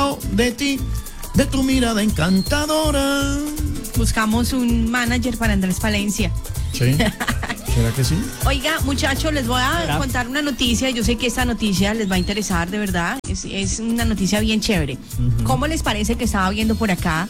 enamorado de ti, de tu mirada encantadora. Buscamos un manager para Andrés Palencia. Sí. ¿Será que sí? Oiga, muchachos, les voy a contar una noticia. Yo sé que esta noticia les va a interesar, de verdad. Es una noticia bien chévere. ¿Cómo les parece que estaba viendo por acá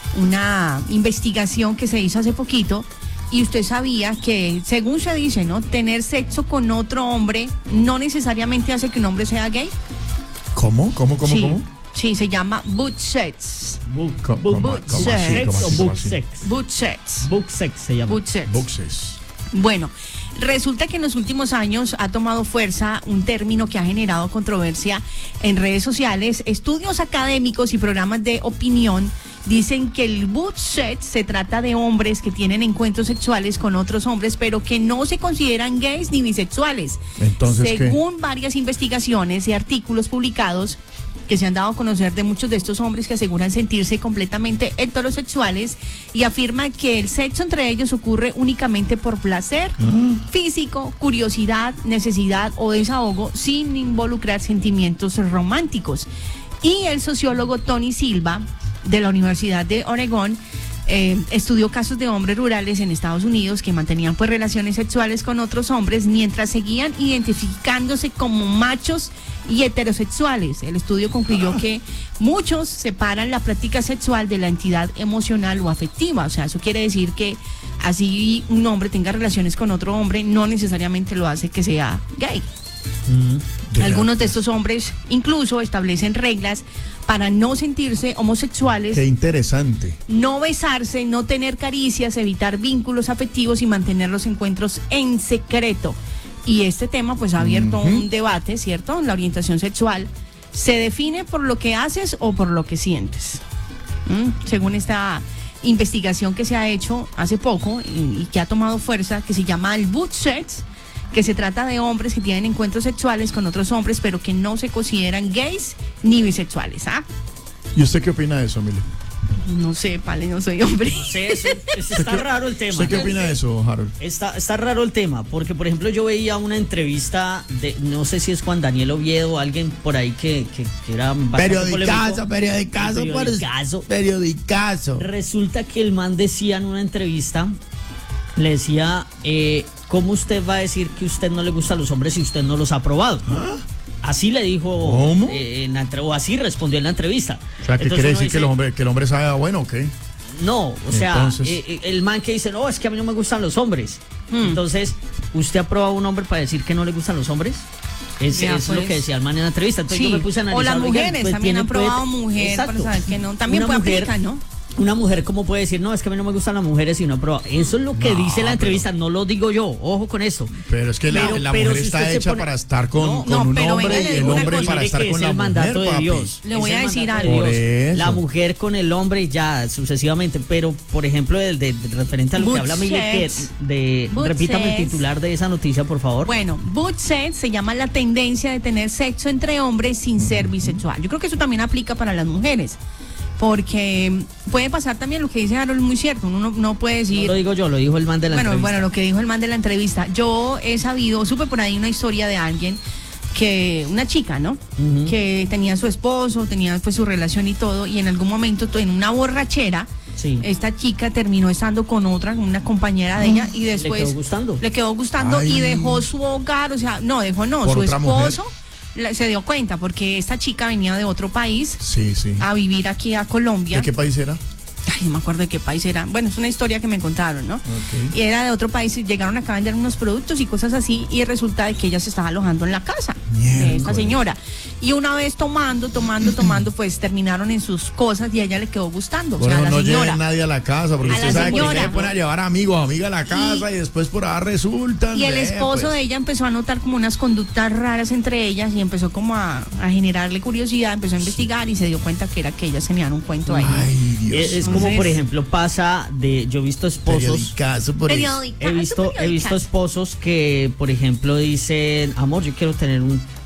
una investigación que se hizo hace poquito? Y usted sabía que, según se dice, ¿no? Tener sexo con otro hombre no necesariamente hace que un hombre sea gay. ¿Cómo? Sí, se llama boot sex. Book sex o book sex. Boot sex. Book sex se llama. Boot sex. Boxes. Bueno, resulta que en los últimos años ha tomado fuerza un término que ha generado controversia en redes sociales. Estudios académicos y programas de opinión dicen que el boot sex se trata de hombres que tienen encuentros sexuales con otros hombres, pero que no se consideran gays ni bisexuales. Entonces, según varias investigaciones y artículos publicados que se han dado a conocer de muchos de estos hombres que aseguran sentirse completamente heterosexuales y afirman que el sexo entre ellos ocurre únicamente por placer físico, curiosidad, necesidad o desahogo sin involucrar sentimientos románticos. Y el sociólogo Tony Silva de la Universidad de Oregón estudió casos de hombres rurales en Estados Unidos que mantenían pues relaciones sexuales con otros hombres mientras seguían identificándose como machos y heterosexuales. El estudio concluyó que muchos separan la práctica sexual de la entidad emocional o afectiva. O sea, eso quiere decir que así un hombre tenga relaciones con otro hombre no necesariamente lo hace que sea gay. Algunos de estos hombres incluso establecen reglas para no sentirse homosexuales. Qué interesante. No besarse, no tener caricias, evitar vínculos afectivos y mantener los encuentros en secreto. Y este tema pues ha abierto un debate, ¿cierto? La orientación sexual se define por lo que haces o por lo que sientes. Según esta investigación que se ha hecho hace poco y que ha tomado fuerza, que se llama el boot sex, que se trata de hombres que tienen encuentros sexuales con otros hombres, pero que no se consideran gays ni bisexuales, ¿ah? ¿Y usted qué opina de eso, Emilio? No sé, Pale, no soy hombre. Sí, está raro el tema. ¿Usted qué opina de eso, Harold? Está raro el tema, porque por ejemplo yo veía una entrevista de, no sé si es Juan Daniel Oviedo o alguien por ahí que era bastante Periodicazo. Resulta que el man decía en una entrevista, le decía, ¿cómo usted va a decir que usted no le gusta a los hombres si usted no los ha probado? ¿Ah? Así le dijo, ¿cómo? O así respondió en la entrevista. O sea, ¿qué quiere decir dice, que el hombre sabe bueno o qué? No, o sea, el man que dice, no, es que a mí no me gustan los hombres. Entonces, ¿usted ha probado a un hombre para decir que no le gustan los hombres? Eso es lo que decía el man en la entrevista. Entonces yo me puse a analizar. O las mujeres también han probado mujeres para saber que no. También puede aplicar, ¿no? Una mujer, ¿cómo puede decir, no, es que a mí no me gustan las mujeres y no he probado? Eso es lo que dice la entrevista, no lo digo yo, ojo con eso. Pero es que la mujer si está hecha para estar con un hombre y el hombre para estar con la el mandato mujer, de Dios. Le voy a decir algo. La mujer con el hombre ya sucesivamente, pero por ejemplo, de referente a lo que habla Miguel, repítame el titular de esa noticia, por favor. Bueno, boot sex se llama la tendencia de tener sexo entre hombres sin ser bisexual. Yo creo que eso también aplica para las mujeres. Porque puede pasar también lo que dice Harold, muy cierto, uno no puede decir... No lo digo yo, lo dijo el man de la entrevista. Bueno, lo que dijo el man de la entrevista. Yo he sabido, supe por ahí una historia de alguien que, una chica, ¿no? Que tenía su esposo, tenía pues su relación y todo, y en algún momento, en una borrachera, esta chica terminó estando con una compañera de ella, y después... Le quedó gustando y dejó su hogar, o sea, su esposo... Se dio cuenta porque esta chica venía de otro país a vivir aquí a Colombia. ¿De qué país era? Ay, no me acuerdo de qué país era. Bueno, es una historia que me contaron, ¿no? Okay. Y era de otro país, llegaron acá a vender unos productos y cosas así, y resulta de que ella se estaba alojando en la casa de esta señora. Y una vez tomando, pues terminaron en sus cosas y a ella le quedó gustando. Bueno, o sea, a la no señora. lleven nadie a la casa, porque usted sabe que se pueden llevar amigos o amigas a la casa y después por ahí resultan. Y el esposo de ella empezó a notar como unas conductas raras entre ellas y empezó como a generarle curiosidad, empezó a investigar y se dio cuenta que ellas tenían un cuento ahí. Ay, Dios. Es como por ejemplo pasa de, yo he visto esposos, he visto esposos que por ejemplo dicen, amor, yo quiero tener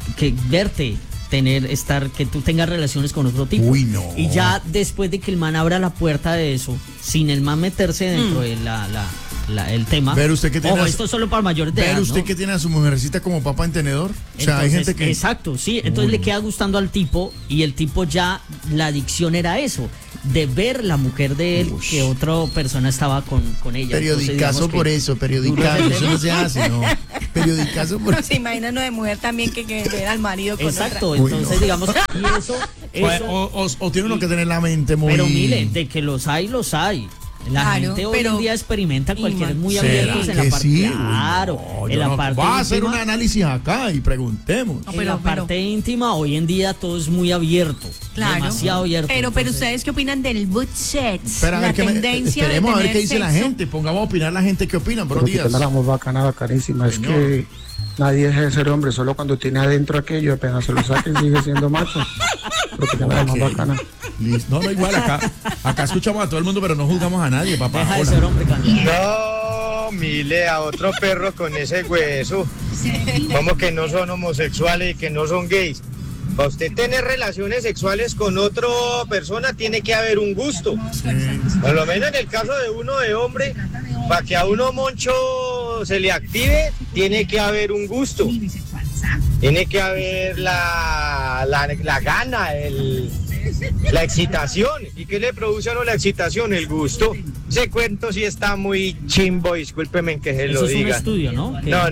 que tú tengas relaciones con otro tipo. Uy, no. Y ya después de que el man abra la puerta de eso, sin el man meterse dentro de el tema. Pero usted que tiene. Esto es solo para mayores de edad. Pero usted ¿no? que tiene a su mujercita como papa en tenedor. O sea, hay gente que. Exacto, sí. Entonces le queda gustando al tipo y el tipo ya, la adicción era eso, de ver la mujer de él que otra persona estaba con ella. Periodicazo por eso, periodicazo. Eso no se hace, ¿no? Periodicazo por eso. Se imagina uno de mujer también que ver al marido con exacto, otra. Entonces Uy, no. digamos, y eso o tiene uno que tener la mente muy. Pero mire, de que los hay. La gente hoy en día experimenta cualquier muy abiertos en la parte. Sí? Claro, no, en la parte va a íntima, hacer un análisis acá y preguntemos. No, en la parte íntima, hoy en día todo es muy abierto. Claro. Demasiado abierto. Pero ustedes qué opinan del butt sex? La tendencia esperemos a ver qué dice sexo. la gente. Pongamos a opinar la gente qué opinan. Buenos días. La más bacanada, carísima. Es que nadie deja de ser hombre, solo cuando tiene adentro aquello, apenas se lo saquen, sigue siendo macho. Porque ya la más bacana. No, igual, acá escuchamos a todo el mundo, pero no juzgamos a nadie, papá. Deja de ser hombre, No, Mile, a otro perro con ese hueso. Como que no son homosexuales y que no son gays. Para usted tener relaciones sexuales con otra persona tiene que haber un gusto. Sí. Por lo menos en el caso de uno de hombre, para que a uno moncho se le active, tiene que haber un gusto. Tiene que haber la gana, la excitación. ¿Y qué le produce a uno la excitación? El gusto. Ese cuento sí está muy chimbo, discúlpeme que se lo diga. Es un estudio, ¿no?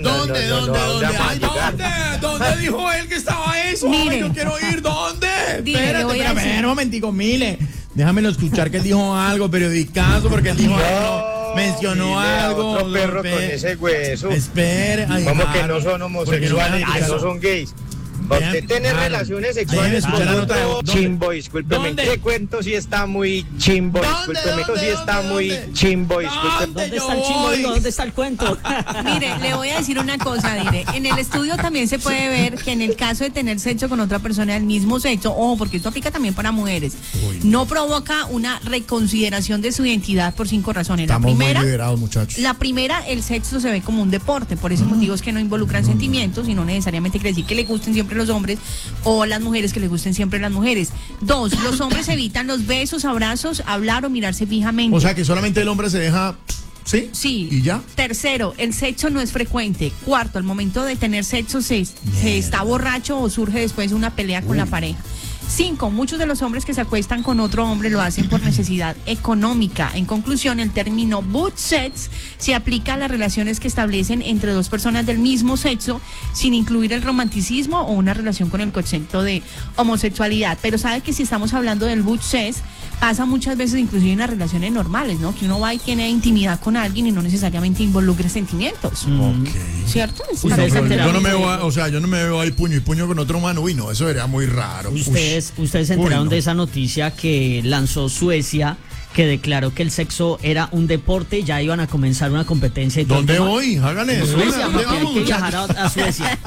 ¿Dónde dijo él que estaba eso? Mire. Yo quiero ir, ¿dónde? Espérate, un momentico, Mile. Déjamelo escuchar que él dijo algo, periodicazo, porque él dijo algo, mencionó algo. Otro perro con ese hueso. Espere. Como que no son homosexuales y que no son gays. Usted tiene relaciones sexuales con otro chimbo, discúlpeme. ¿Qué cuento sí está muy chimbo? Discúlpeme. Esto sí está muy chimbo, discúlpeme. ¿Dónde está el chimbo? ¿Dónde está el cuento? Mire, le voy a decir una cosa, Dire. En el estudio también se puede ver que en el caso de tener sexo con otra persona del mismo sexo, ojo, porque esto aplica también para mujeres, no provoca una reconsideración de su identidad por 5 razones. Estamos muy liberados, muchachos. La primera, el sexo se ve como un deporte, por esos motivos que no involucran sentimientos y no necesariamente quiere decir que le gusten siempre los hombres o las mujeres que les gusten siempre las mujeres. 2, los hombres evitan los besos, abrazos, hablar o mirarse fijamente. O sea que solamente el hombre se deja. ¿Sí? Sí. ¿Y ya? 3, el sexo no es frecuente. 4, al momento de tener sexo se está borracho o surge después de una pelea con la pareja. 5, muchos de los hombres que se acuestan con otro hombre lo hacen por necesidad económica. En conclusión, el término butt sex se aplica a las relaciones que establecen entre 2 personas del mismo sexo sin incluir el romanticismo o una relación con el concepto de homosexualidad. Pero sabe que si estamos hablando del butt sex, pasa muchas veces inclusive en las relaciones normales, ¿no? Que uno va y tiene intimidad con alguien y no necesariamente involucre sentimientos. ¿Cierto? Yo no me veo ahí puño y puño con otro humano. Uy, no, eso sería muy raro. Ustedes se enteraron de esa noticia que lanzó Suecia, que declaró que el sexo era un deporte, ya iban a comenzar una competencia. Y ¿Dónde voy? Háganle eso. Suecia, hay que viajar a Suecia.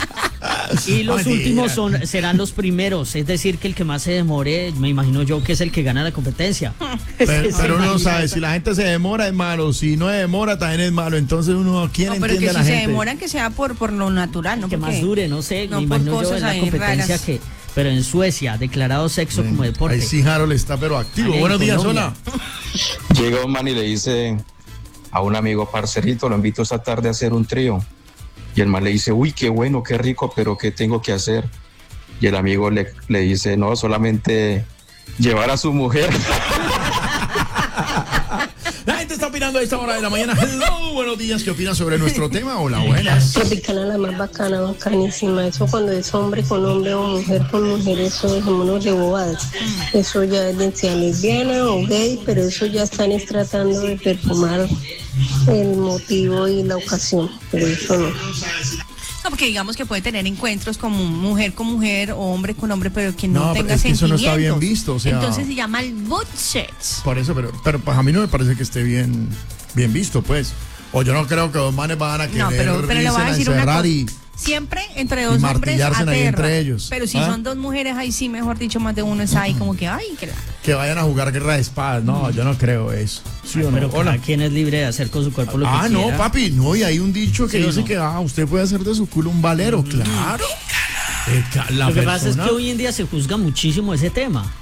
Y los últimos serán los primeros, es decir, que el que más se demore, me imagino yo que es el que gana la competencia. Pero uno no sabe, si la gente se demora es malo, si no se demora también es malo, entonces uno quiere pero entiende que a la si gente. se demoran que sea por lo natural, ¿no? Que porque más dure, no sé, no me por imagino yo cosas en la ahí competencia raras. pero en Suecia, declarado sexo como deporte. Ahí sí Harold está pero activo. Ahí en Buenos días, Colombia. hola. Llega un man y le dice a un amigo, parcerito, lo invito esta tarde a hacer un trío. Y el man le dice, uy, qué bueno, qué rico, pero ¿qué tengo que hacer? Y el amigo le dice, no, solamente llevar a su mujer. La gente está opinando a esta hora de la mañana. Hello, buenos días. ¿Qué opinan sobre nuestro tema? Hola, buenas. Tropicana la más bacana, bacanísima. Eso cuando es hombre con hombre o mujer con mujer, eso dejémonos de bobadas. Eso ya es de lesbiana o gay, pero eso ya están tratando de perfumar el motivo y la ocasión, pero eso no. No, porque digamos que puede tener encuentros como mujer con mujer o hombre con hombre, pero que no tenga es que eso no sentimientos. está bien visto, o sea. Entonces se llama el butt sex. Por eso, pero pues a mí no me parece que esté bien visto, pues. O yo no creo que 2 manes van a querer No, pero le voy a decir una cosa. y Siempre entre 2 hombres martillarse ahí aterra. entre ellos. Pero si son 2 mujeres, ahí sí, mejor dicho, más de uno está ahí como que, ay, que vayan a jugar guerra de espadas. No, yo no creo eso. ¿Sí o no? Pero cada quien es libre de hacer con su cuerpo lo que quiera. No, papi, no, y hay un dicho que ¿Sí o dice no? que usted puede hacer de su culo un valero, claro. Lo que pasa es que hoy en día se juzga muchísimo ese tema.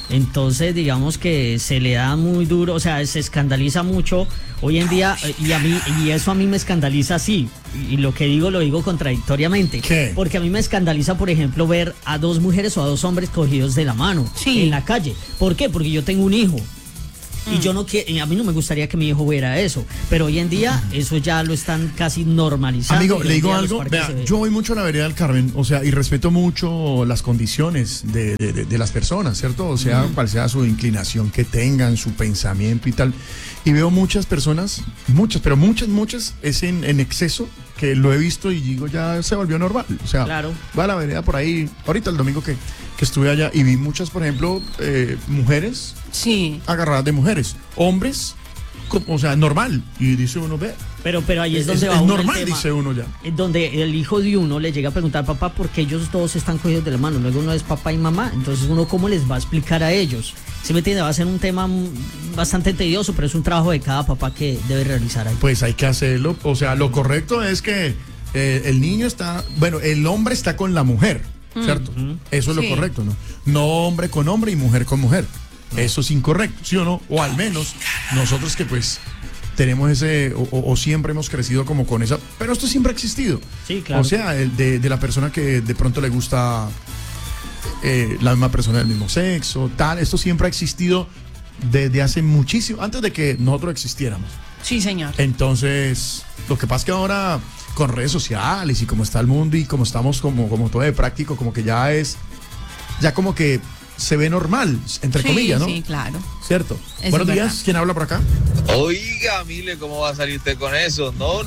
Entonces, digamos que se le da muy duro, o sea, se escandaliza mucho hoy en día y eso a mí me escandaliza así. Y lo que digo lo digo contradictoriamente. ¿Qué? Porque a mí me escandaliza, por ejemplo, ver a dos mujeres o a dos hombres cogidos de la mano en la calle. ¿Por qué? Porque yo tengo un hijo. Y yo no quiero, a mí no me gustaría que mi hijo viera eso, pero hoy en día eso ya lo están casi normalizando. Amigo, le digo algo, vea, yo voy mucho a la vereda del Carmen, o sea, y respeto mucho las condiciones de las personas, ¿cierto? O sea, cual sea su inclinación que tengan, su pensamiento y tal. Y veo muchas personas, pero muchas, es en exceso, que lo he visto y digo, ya se volvió normal. O sea, claro. Va a la vereda por ahí, ahorita el domingo que estuve allá y vi muchas, por ejemplo, mujeres agarradas de mujeres, hombres, o sea, normal. Y dice uno, ve. Pero ahí es donde va es uno normal, el tema, dice uno ya. Donde el hijo de uno le llega a preguntar, papá, ¿por qué ellos todos están cogidos de la mano? Luego uno es papá y mamá. Entonces uno, ¿cómo les va a explicar a ellos? ¿Sí me entiende? Va a ser un tema bastante tedioso, pero es un trabajo de cada papá que debe realizar ahí. Pues hay que hacerlo. O sea, lo correcto es que el niño está, bueno, el hombre está con la mujer, ¿cierto? Eso es lo correcto, ¿no? No hombre con hombre y mujer con mujer. Eso es incorrecto, ¿sí o no? O al menos nosotros que pues tenemos ese, o siempre hemos crecido como con esa, pero esto siempre ha existido. Sí, claro. O sea, de la persona que de pronto le gusta la misma persona del mismo sexo, tal, esto siempre ha existido desde hace muchísimo, antes de que nosotros existiéramos. Sí, señor. Entonces, lo que pasa es que ahora con redes sociales y como está el mundo y como estamos como todo de práctico, como que ya como que se ve normal, entre comillas, ¿no? Sí, claro. ¿Cierto? Eso Buenos es días, verdad. ¿quién habla por acá? Oiga, Mile, ¿cómo va a salir usted con eso? No.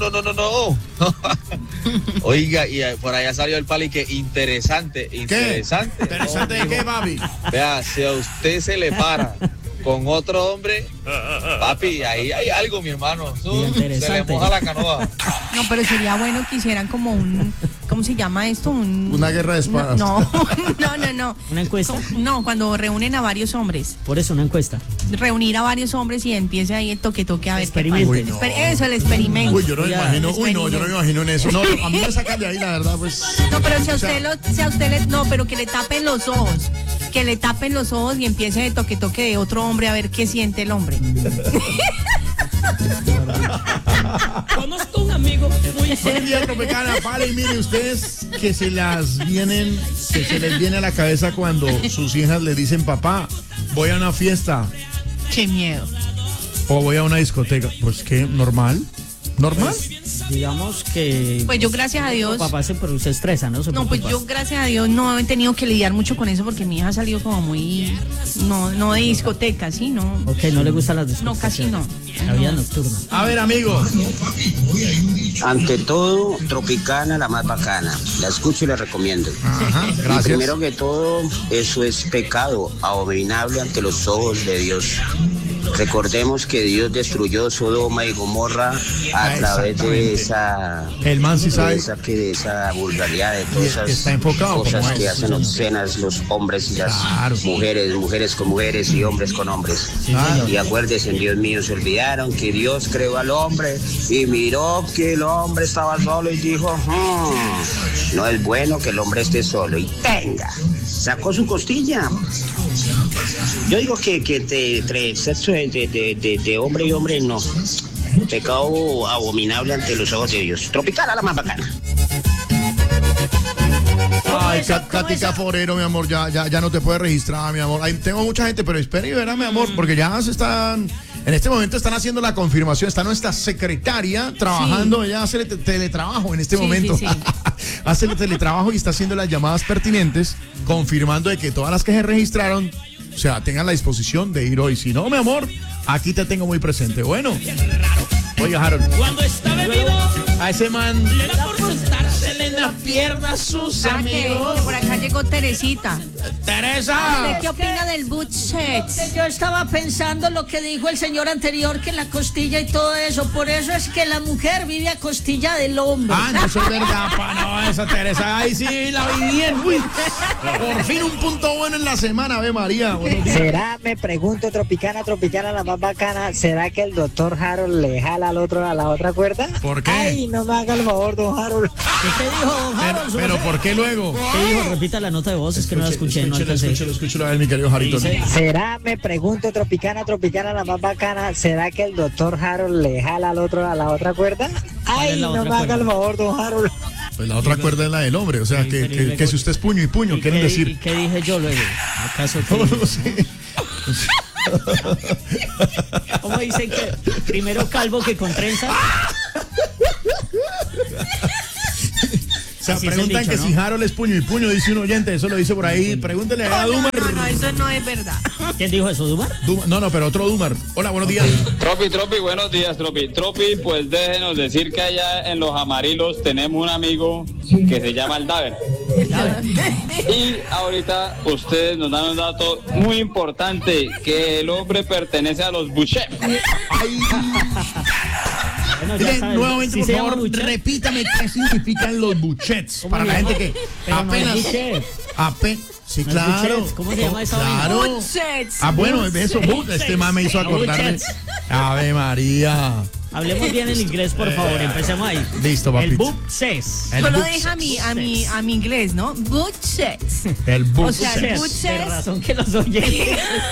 Oiga, y por allá salió el pali que interesante. ¿Qué? ¿Interesante de qué, papi? Vea, si a usted se le para con otro hombre, papi, ahí hay algo, mi hermano. Se le moja la canoa. No, pero sería bueno que hicieran como ¿cómo se llama esto? Una guerra de espadas. No. ¿Una encuesta? No, cuando reúnen a varios hombres. Por eso, una encuesta. Reunir a varios hombres y empiece ahí el toque a ver Experimento. qué pasa. Eso, el experimento. Yo no me imagino. Yo no me imagino en eso. No, a mí me sacan de ahí, la verdad, pues. No, pero si a usted no, pero que le tapen los ojos. Que le tapen los ojos y empiece de toque de otro hombre a ver qué siente el hombre. Conozco un amigo muy Buen día, Tropicana. Vale, y mire, ustedes que se les viene a la cabeza cuando sus hijas le dicen, papá, voy a una fiesta. Qué miedo. O voy a una discoteca. Pues qué, normal. Digamos que... Pues yo, gracias a Dios... Papá pero se estresa, ¿no? No, pues yo, gracias a Dios, no he tenido que lidiar mucho con eso porque mi hija ha salido como muy... No de discoteca, ¿sí? No. Ok, no le gustan las discotecas. No, casi no. La vida nocturna. A ver, amigo. Ante todo, Tropicana, la más bacana. La escucho y la recomiendo. Ajá, Y gracias. primero que todo, eso es pecado abominable ante los ojos de Dios. Recordemos que Dios destruyó Sodoma y Gomorra a través de esa... El man sí sabe. De esa vulgaridad, de todas esas está enfocado cosas como que es. hacen obscenas los hombres y las Claro. mujeres con mujeres y hombres con hombres. Claro. Y acuérdense, Dios mío, se olvidaron que Dios creó al hombre y miró que el hombre estaba solo y dijo, no es bueno que el hombre esté solo. Y tenga, sacó su costilla. Yo digo que entre sexo de hombre y hombre no. Pecado abominable ante los ojos de Dios. Tropicana, la más bacana. Ay, Cática Forero, mi amor, ya no te puedes registrar, mi amor. Ahí tengo mucha gente, pero espera y verá, mi amor, porque ya en este momento están haciendo la confirmación. Está nuestra secretaria trabajando, ella hace teletrabajo en este momento. Sí. Hace el teletrabajo y está haciendo las llamadas pertinentes, confirmando de que todas las que se registraron, o sea, tengan la disposición de ir hoy. Si no, mi amor, aquí te tengo muy presente. Bueno, oiga, Harold. Cuando está bebido, A ese man le da por sentársele en las piernas sus amigos. Por acá llegó Teresita. Teresa. ¿Usted qué opina del boot sex? Yo estaba pensando lo que dijo el señor anterior, que la costilla y todo eso. Por eso es que la mujer vive a costilla del hombre. Ah, no, eso es verdad, pa, no, esa Teresa, ahí sí la vi bien, uy. Por fin un punto bueno en la semana, Ave María. Buenos días. ¿Será, me pregunto, Tropicana, la más bacana, será que el doctor Harold le jala al otro a la otra cuerda? ¿Por qué? Ay, no me haga el favor, don Harold. ¿Qué dijo? Pero ¿por qué luego? ¿Qué dijo? Repita la nota de voz, es que no la escuché, no alcancé. Escúchelo a ver, mi querido Jarito. ¿Será, me pregunto, Tropicana, la más bacana, ¿será que el doctor Harold le jala a la otra cuerda? Ay, no me haga el favor, don Harold. Pues la otra cuerda es la del hombre, o sea, que si usted es puño y puño, quieren decir. ¿Y qué dije yo luego? ¿Acaso No sé. ¿Cómo dicen que primero calvo que con trenza? O sea, preguntan que si Harold es puño y puño, dice un oyente, eso lo dice por ahí. Pregúntele a Dumar. No, eso no es verdad. ¿Quién dijo eso, Dumar? No, pero otro Dumar. Hola, buenos días. Tropi, buenos días, Tropi, pues déjenos decir que allá en los Amarillos tenemos un amigo que se llama el Daver. Y ahorita ustedes nos dan un dato muy importante, que el hombre pertenece a los Boucher. Bueno, nuevamente, ¿Sí por se llama favor, buchet? repítame qué significan los buchets. Para la gente que apenas. Sí, No es claro. buchets, ¿cómo se llama esa vaina? Claro. Buchets. Bueno, eso, este man me hizo acordarme. Buchets. Ave María. Hablemos bien en inglés, por favor, empecemos ahí. Listo, papito. El buchets. Solo deja a mi inglés, ¿no? Buchets. El O sea, el De buchets. razón que los oyentes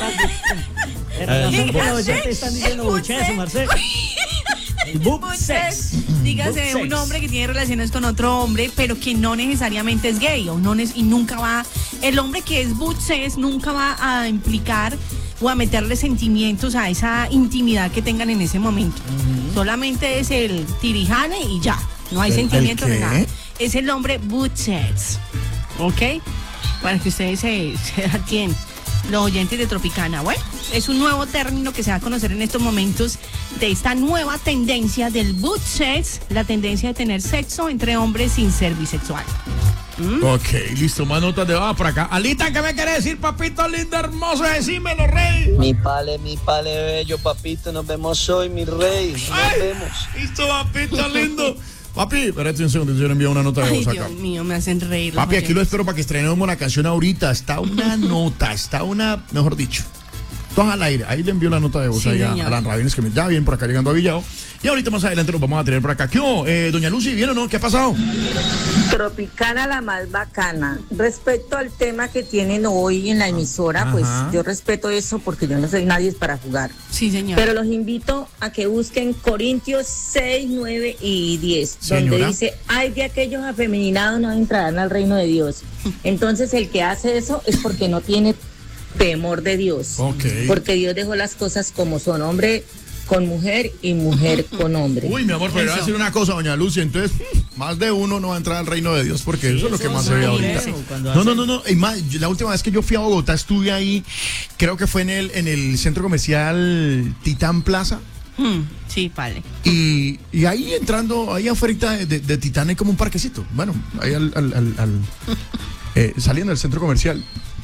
están diciendo buchets, Marcelo. El buchets. Dígase, un hombre que tiene relaciones con otro hombre, pero que no necesariamente es gay, y nunca va, el hombre que es buchés nunca va a implicar o a meterle sentimientos a esa intimidad que tengan en ese momento. Solamente es el tirijane y ya, no hay sentimientos de nada. Es el hombre buchés, ¿ok? Para que ustedes se atiendan. Los oyentes de Tropicana. Bueno, es un nuevo término que se va a conocer en estos momentos de esta nueva tendencia del buchets, la tendencia de tener sexo entre hombres sin ser bisexual. Ok, listo, más notas de por acá. Alita, ¿qué me quiere decir, papito lindo, hermoso? Decímelo, rey. Mi pale bello, papito, nos vemos hoy, mi rey. Nos vemos. Listo, papito lindo. Papi, espérate un segundo, yo le envío una nota de Ay, voz acá. Dios mío, me hacen reír. Papi, aquí lo espero para que estrenemos la canción ahorita. Está una nota, mejor dicho. Todas al aire. Ahí le envío la nota de voz ahí a Alan Rabines, que me ya bien por acá llegando a Villao. Y ahorita más adelante lo vamos a tener por acá. ¿Qué hubo? Doña Lucy, ¿bien o no? ¿Qué ha pasado? Tropicana la más bacana. Respecto al tema que tienen hoy en la emisora, pues yo respeto eso porque yo no soy nadie para jugar. Sí, señor. Pero los invito a que busquen Corintios 6, 9 y 10, Señora. donde dice, ay de aquellos afeminados no entrarán al reino de Dios. Entonces el que hace eso es porque no tiene temor de Dios. Porque Dios dejó las cosas como son, hombre con mujer y mujer con hombre. Uy, mi amor, pero le voy a decir una cosa, doña Lucy, entonces más de uno no va a entrar al reino de Dios, porque eso es lo que más se ve ahorita. No. Y más, la última vez que yo fui a Bogotá estuve ahí, creo que fue en el centro comercial Titán Plaza. Sí, vale. Y ahí entrando, ahí afuera de Titán hay como un parquecito. Bueno, ahí saliendo del centro comercial.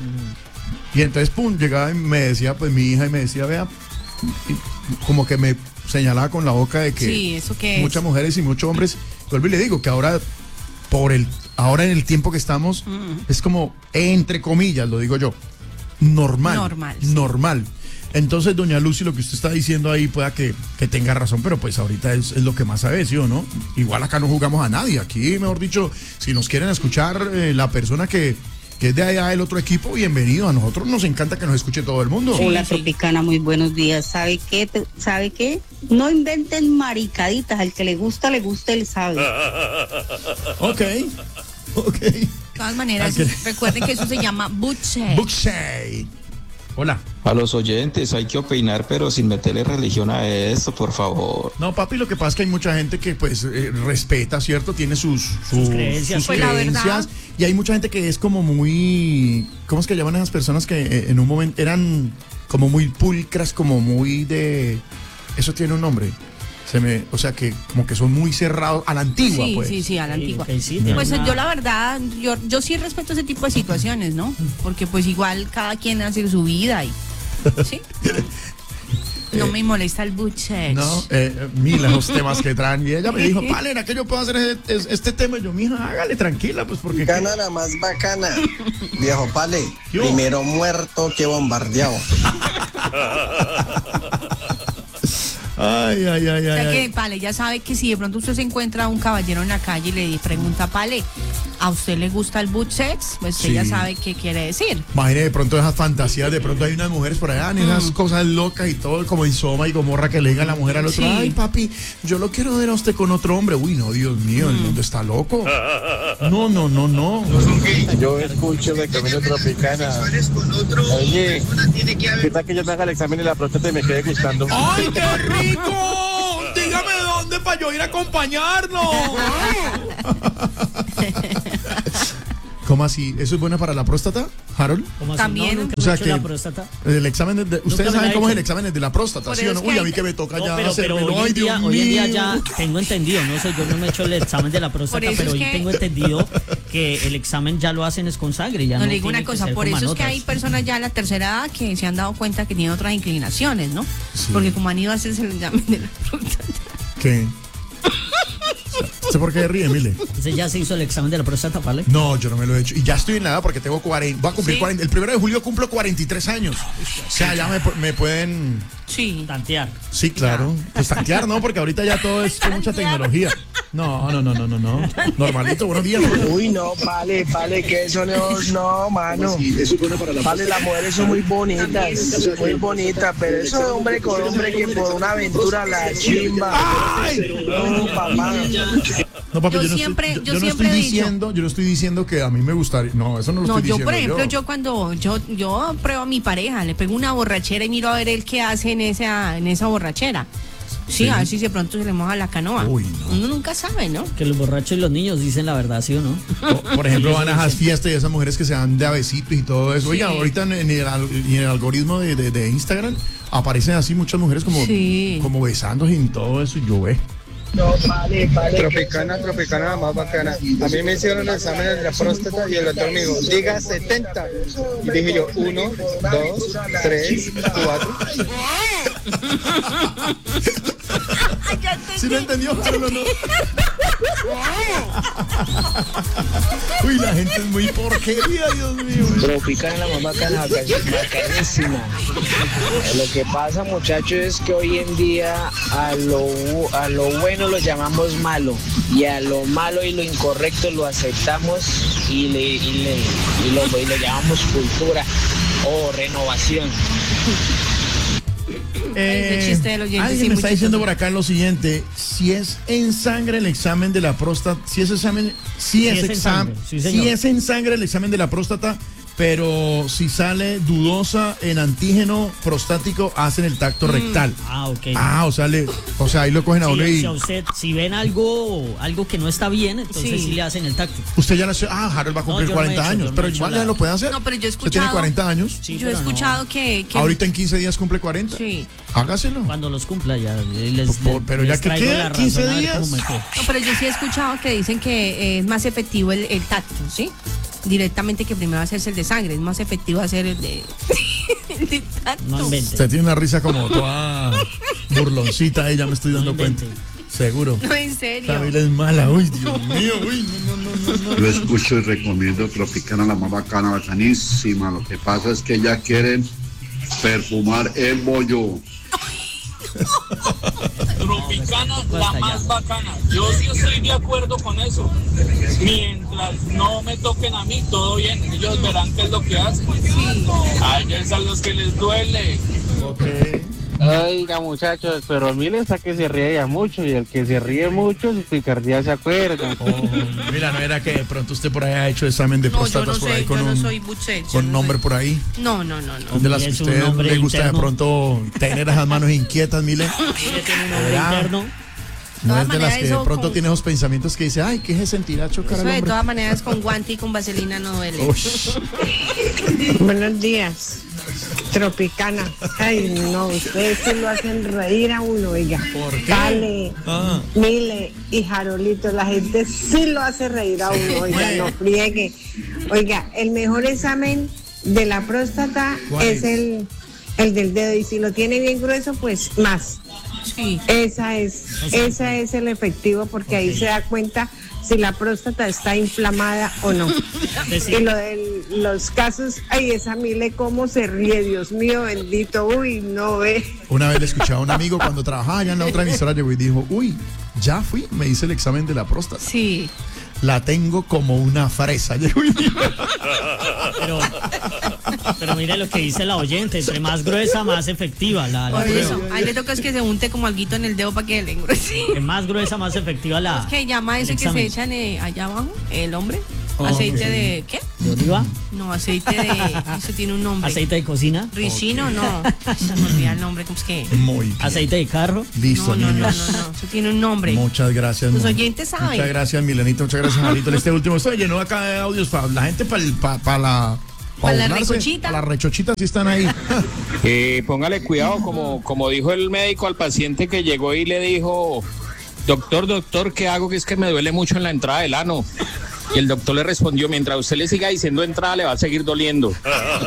Y entonces, llegaba y me decía, pues mi hija, y me decía, vea, como que me señalaba con la boca de que sí, ¿eso qué muchas es? mujeres y muchos hombres, vuelvo y le digo que ahora en el tiempo que estamos, es como, entre comillas, lo digo yo, normal. Entonces, doña Lucy, lo que usted está diciendo ahí pueda que tenga razón, pero pues ahorita es lo que más sabe, ¿sí o no? Igual acá no jugamos a nadie, aquí, mejor dicho, si nos quieren escuchar la persona que es de allá del otro equipo, bienvenido. A nosotros nos encanta que nos escuche todo el mundo. Hola, Tropicana, muy buenos días. ¿Sabe qué? No inventen maricaditas. Al que le gusta, él sabe. Ok. De todas maneras, recuerden que eso se llama buchet. Hola. A los oyentes hay que opinar, pero sin meterle religión a esto, por favor. No, papi, lo que pasa es que hay mucha gente que pues respeta, ¿cierto? Tiene sus creencias. Pues la verdad. Y hay mucha gente que es como muy, ¿cómo es que llaman a esas personas que en un momento eran como muy pulcras, como muy de, eso tiene un nombre? O sea que como que son muy cerrados a la antigua, sí, pues. Sí, a la antigua. Okay, sí, pues yo la verdad, yo sí respeto ese tipo de situaciones, ¿no? Porque pues igual cada quien hace su vida y ¿sí? No me molesta el buchet. No, mira los temas que traen. Y ella me dijo, Palera, que yo puedo hacer este tema. Y yo, mija, hágale tranquila, pues porque. Gana la más bacana. Viejo Pale, primero muerto que bombardeado. Ay. O sea que, Pale, ya sabe que si de pronto usted se encuentra a un caballero en la calle y le pregunta, Pale, ¿a usted le gusta el butt sex? Pues usted ya sabe qué quiere decir. Imagine de pronto esas fantasías, de pronto hay unas mujeres por allá, esas cosas locas y todo, como Sodoma y Gomorra, que le digan a la mujer al otro, ay papi, yo lo quiero ver a usted con otro hombre. Uy, no, Dios mío, el mundo está loco. No. Yo escucho de Camino Tropicana. Oye, ¿qué tal que yo me haga el examen de la próstata y me quede gustando? ¡Ay, qué rico! Dígame dónde para yo ir a acompañarlo. ¿Cómo así? ¿Eso es bueno para la próstata, Harold? También. No, o sea que que la próstata. El examen de ustedes saben cómo es el examen de la próstata, ¿sí o no? Uy, a mí que me toca ya pero hoy en día ya tengo entendido, no sé, yo no me he hecho el examen de la próstata, pero hoy tengo entendido que el examen ya lo hacen es con sangre. Ya no le digo una cosa, por eso es que hay personas ya a la tercera edad que se han dado cuenta que tienen otras inclinaciones, ¿no? Sí. Porque como han ido a hacerse el examen de la próstata. ¿Qué? ¿Sé por qué ríe, Mile? ¿Usted ya se hizo el examen de la próstata, ¿vale? No, yo no me lo he hecho. Y ya estoy en la edad porque tengo 40. Voy a cumplir 40. El 1 de julio cumplo 43 años. O sea, ya me pueden... Sí. Tantear. Sí, claro. Pues tantear, ¿no? Porque ahorita ya todo es con mucha tecnología. No. Normalito, buenos días. Uy, no, Pale, que eso no, mano. Vale, las mujeres son muy bonitas, pero eso de hombre con hombre que por una aventura la chimba. ¡Ay! No, papá. No, papi, yo no estoy diciendo que a mí me gustaría. No, eso no lo estoy diciendo. Yo, por ejemplo, yo cuando yo pruebo a mi pareja, le pego una borrachera y miro a ver él qué hace en esa borrachera. Sí, a ver si de pronto se le moja la canoa. Uy, no. Uno nunca sabe, ¿no? Que los borrachos y los niños dicen la verdad, ¿sí o no? Por ejemplo, van a esas fiestas y esas mujeres que se dan de a besitos y todo eso. Sí. Oiga, ahorita en el algoritmo de Instagram aparecen así muchas mujeres como besándose y todo eso. Y yo ve. No, vale. Tropicana, la más bacana. A mí me hicieron el examen de la próstata y el doctor me dijo, diga 70. Y dije yo, 1, 2, 3, 4. ¿Sí lo entendió? No. Uy, la gente es muy porquería, Dios mío. Tropicana, la más bacana, bacanísima. Lo que pasa, muchachos, es que hoy en día a lo bueno lo llamamos malo y a lo malo y lo incorrecto lo aceptamos y lo llamamos cultura o renovación. Alguien me está diciendo por acá lo siguiente: si es en sangre el examen de la próstata, si es en sangre el examen de la próstata, pero si sale dudosa en antígeno prostático, hacen el tacto rectal. Ok. O sea, ahí lo cogen a uno y... Si ven algo que no está bien, entonces sí le hacen el tacto. Usted ya nació... Harold va a cumplir 40 años, pero igual ya lo puede hacer. No, pero yo he escuchado... Usted tiene 40 años. Sí, yo he escuchado que... Ahorita en 15 días cumple 40. Sí. Hágaselo. Cuando los cumpla ya pero ya que queda 15 días. No, pero yo sí he escuchado que dicen que es más efectivo el tacto, ¿sí? Directamente, que primero hacerse el de sangre, es más efectivo hacer el de tacto. No invente. Usted tiene una risa como toda burloncita, ya me estoy dando cuenta. Seguro. No, en serio. Camila es mala, uy, Dios mío, uy, no. Yo escucho y recomiendo Tropicana, la más bacana, bacanísima. Lo que pasa es que ya quieren perfumar el bollo. Tropicana, la más bacana. Yo sí estoy de acuerdo con eso. Mientras no me toquen a mí, todo bien. Ellos verán qué es lo que hacen. A ellos a los que les duele. Oiga, muchachos, pero a mí les saca que se ríe ya mucho, y el que se ríe mucho, su picardía se acuerda. Mira, no era que de pronto usted por ahí ha hecho examen de próstatas por ahí con un hombre por ahí. No. De las que a usted le gusta interno. De pronto tener esas manos inquietas, Mile. Tiene un hombre interno. No es de las que de pronto tiene esos pensamientos que dice, ay, ¿qué se sentirá chocar al hombre? De todas maneras, con guante y con vaselina no duele. Buenos días, Tropicana. Ay, no, ustedes sí lo hacen reír a uno, oiga. ¿Por qué? Dale, Mile y Jarolito, la gente sí lo hace reír a uno, oiga, no friegue. Oiga, el mejor examen de la próstata es el del dedo, y si lo tiene bien grueso, pues más. Sí. Esa es el efectivo, porque ahí se da cuenta si la próstata está inflamada o no. Y lo de los casos, ay, esa Mile cómo se ríe, Dios mío bendito, uy, no ve. Una vez le escuchaba a un amigo cuando trabajaba allá en la otra emisora, llegó y dijo, uy, ya fui, me hice el examen de la próstata. Sí. La tengo como una fresa. Llegó y dijo. Pero mire lo que dice la oyente, entre más gruesa, más efectiva la Por prueba. eso, ahí le toca es que se unte como alguito en el dedo para que le engrose. Es más gruesa, más efectiva la. Es que llama ese que se echan allá abajo, el hombre. Oh, aceite sí. de ¿qué? ¿De oliva? No, aceite de eso tiene un nombre. ¿Aceite de cocina? Ricino, no. Se me olvida el nombre, ¿cómo es que? Muy bien. ¿Aceite de carro? Listo, no, niños. no, eso tiene un nombre. Muchas gracias. Los oyentes saben. Muchas gracias, Milenita. Muchas gracias, Marito. Este último estoy lleno acá de audios para la gente, para la recochita. Para la recochita, sí están ahí. Póngale cuidado, como dijo el médico al paciente que llegó y le dijo, doctor, ¿qué hago? Que es que me duele mucho en la entrada del ano. Y el doctor le respondió, mientras usted le siga diciendo entrada, le va a seguir doliendo.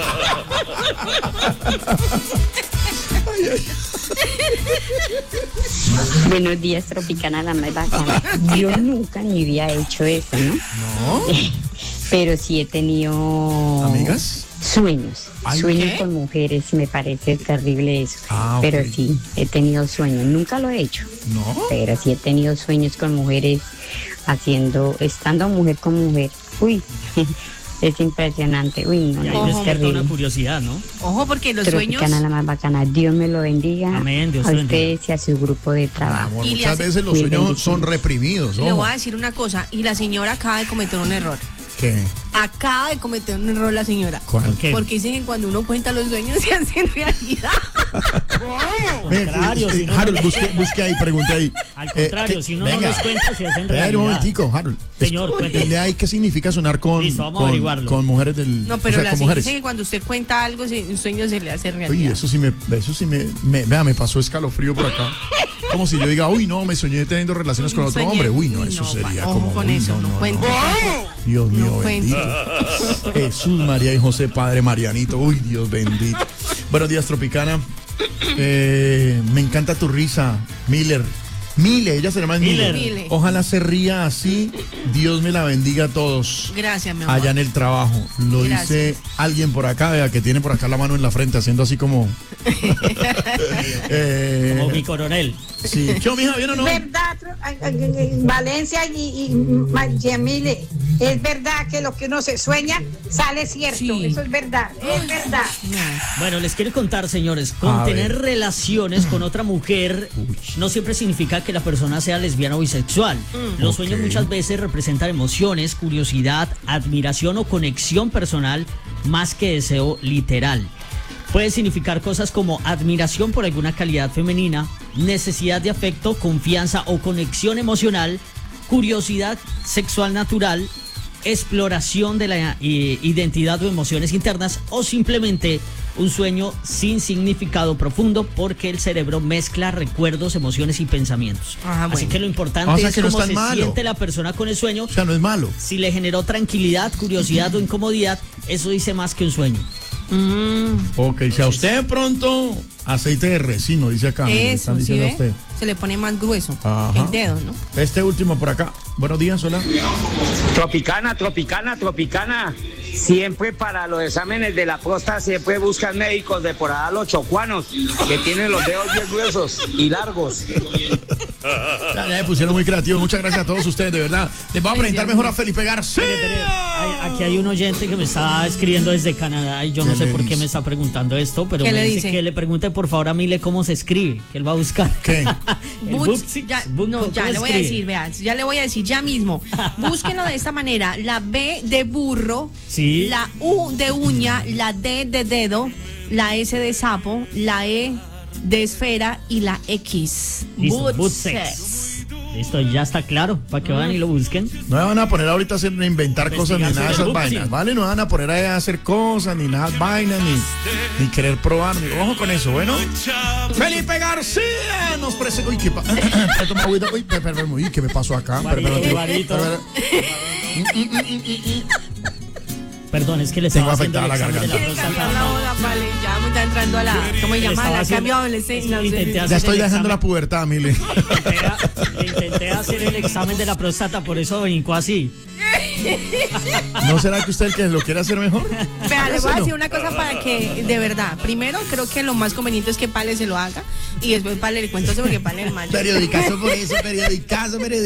Buenos días, Tropicana, la más bacana. Yo nunca ni había hecho eso, ¿no? No. Pero sí he tenido... ¿Amigas? Sueños. ¿Ay, Sueños qué? con mujeres, me parece terrible eso. Ah, ok. Pero sí, he tenido sueños. Nunca lo he hecho. No. Pero sí he tenido sueños con mujeres estando mujer con mujer. Uy, es impresionante. Uy, no, Y ahí no, es despierta terrible. una curiosidad, ¿no? Ojo, porque los sueños. Tropicana, la más bacana. Dios me lo bendiga. Amén, Dios a te bendiga. ustedes y a su grupo de trabajo. Amor, Y le muchas hace- veces los Muy sueños bendiciones. son reprimidos. Le ojo. voy a decir una cosa, y la señora acaba de cometer un error. ¿Qué? Acaba de cometer un error la señora. ¿Cuál? ¿Qué? Porque dicen que cuando uno cuenta los sueños se hacen realidad. contrario, si no- Harold, busque ahí, pregunte ahí. Al contrario, si uno no venga. los cuenta, se hacen Espera realidad. un momentico, Harold. Señor, cuénteme. Dile ahí qué significa sonar con, Listo, vamos a averiguarlo. con mujeres del... No, pero o sea, la con señora mujeres. dice que cuando usted cuenta algo, un sueño se le hace Uy, realidad. eso sí vea, me pasó escalofrío por acá. Como si yo diga, uy, no, me soñé teniendo relaciones con otro Soñé. hombre. Uy, no, eso No, sería ojo como... con uy, eso, no cuente. Dios mío, No cuente. bendito. Jesús, María y José, Padre Marianito. Uy, Dios bendito. Buenos días, Tropicana. Me encanta tu risa, Miller. Ella se llama Miller. Miller. Ojalá se ría así. Dios me la bendiga a todos. Gracias, mi amor. Allá en el trabajo. Lo Gracias. dice alguien por acá, vea, que tiene por acá la mano en la frente, haciendo así como. Como mi coronel. Sí. ¿Qué, mija, bien o no? verdad, Valencia y Yamile, es verdad que lo que uno se sueña sale cierto, Sí. eso es verdad, es verdad. Bueno, les quiero contar, señores, A con ver. tener relaciones con otra mujer no siempre significa que la persona sea lesbiana o bisexual. Los sueños Ok. muchas veces representan emociones, curiosidad, admiración o conexión personal más que deseo literal. Puede significar cosas como admiración por alguna calidad femenina, necesidad de afecto, confianza o conexión emocional, curiosidad sexual natural, exploración de la identidad o emociones internas o simplemente un sueño sin significado profundo porque el cerebro mezcla recuerdos, emociones y pensamientos. Ah, Así bueno. que lo importante O sea, es que no cómo es tan se malo. siente la persona con el sueño. O sea, no es malo. Si le generó tranquilidad, curiosidad o incomodidad, eso dice más que un sueño. Ok, si a usted de pronto aceite de resino, dice acá. le Eso, están ¿sí diciendo a ve? usted. Se le pone más grueso Ajá. el dedo, ¿no? Este último por acá. Buenos días, hola. Tropicana. Siempre para los exámenes de la próstata siempre buscan médicos de por allá los chocuanos, que tienen los dedos bien gruesos y largos. Ya me pusieron muy creativos. Muchas gracias a todos ustedes, de verdad. Les voy a presentar mejor a Felipe García. Aquí hay un oyente que me está escribiendo desde Canadá y yo no ¿Qué sé le por qué dice? me está preguntando esto, pero ¿Qué me le dice dice? que le pregunte por favor a Mile cómo se escribe, que él va a buscar. ¿Qué? El Boots, Bootsix, ya, Book, no, ¿cómo ya le voy a escribe? decir, vean, ya le voy a decir ya mismo. Búsquenlo de esta manera: la B de burro, Sí. la U de uña, la D de dedo, la S de sapo, la E de esfera y la X. Listo, Boots Bootsex. sex. Listo, ya está claro, para que vayan y lo busquen. No me van a poner ahorita a inventar cosas ni Investigar nada de esas sobre vainas, Bootsy. ¿vale? No van a poner a hacer cosas, ni nada de vainas, ni querer probar. Ojo con eso, ¿bueno? Felipe García nos presenta. Uy, ¿qué pasa? Uy, uy, ¿qué me pasó acá? Barbarito. Perdón, es que le Tengo estaba haciendo el afectada la examen de la garganta. próstata. Vale, ya me está entrando a la. ¿Cómo se llama? Estaba La haciendo- cambio adolescente. No sé. Intenté Ya hacer estoy el dejando examen. la pubertad, Mile. Le intenté a hacer el examen de la próstata, por eso brincó así. ¿No será que usted el que lo quiere hacer mejor? Vea, le voy a decir una cosa para que, de verdad, primero creo que lo más conveniente es que Pale se lo haga y después Pale le cuento sobre que Pale es mayor. Periodicazo por eso, periodicazo.